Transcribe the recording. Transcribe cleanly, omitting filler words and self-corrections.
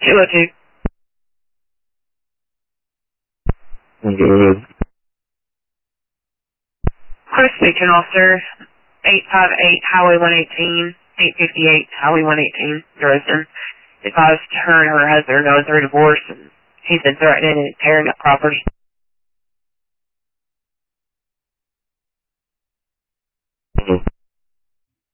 202. Good. Chris speaking, officer. 858 Highway 118, 858 Highway 118, Dresden. Advised her and her husband are going through a divorce, and he's been threatening and tearing up property.